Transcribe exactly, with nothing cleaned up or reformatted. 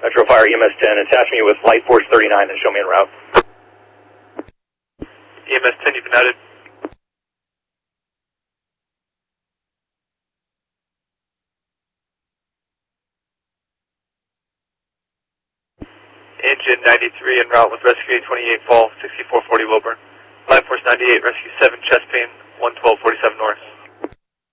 Metro Fire E M S ten, attach me with Light Force thirty-nine and show me en route. E M S ten, you've been outed. Engine ninety-three en route with Rescue eight twenty-eight Fall, sixty-four forty Wilburn. Light Force ninety-eight, Rescue seven, chest pain, one twelve forty-seven.